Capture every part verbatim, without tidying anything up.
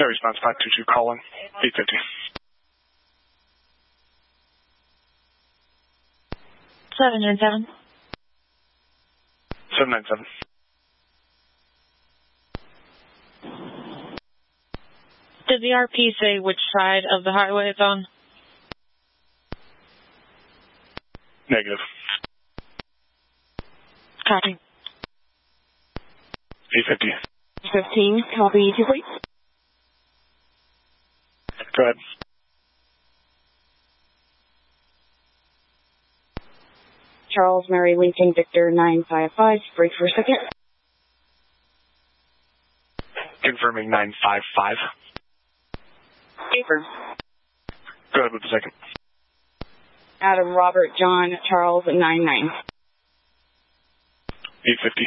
response five two two, call in, eight fifty. seven nine seven. seven nine seven. Did the R P say which side of the highway it's on? Negative. Copy. eight fifty. fifteen, copy you two, please. Go ahead. Charles Mary Lincoln Victor nine five five, break for a second. Confirming nine five five. Paper. Go ahead with the second. Adam Robert John Charles nine nine. eight fifty.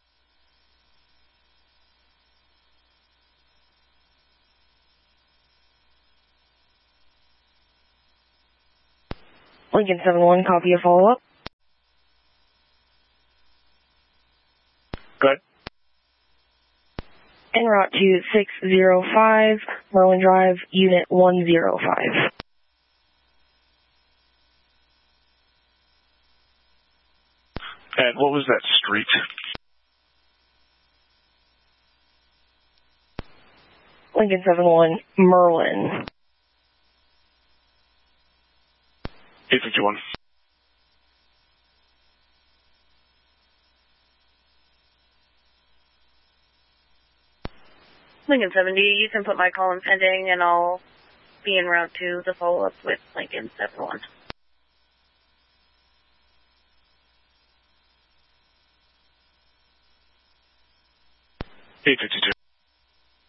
Lincoln seven one, copy a follow-up. Go ahead. En route to six zero five, Merlin Drive, unit one zero five. And what was that street? Lincoln seven one, Merlin. eight fifty-one. Lincoln seventy, you can put my call in pending and I'll be en route to the follow-up with Lincoln seven one. eight fifty-two.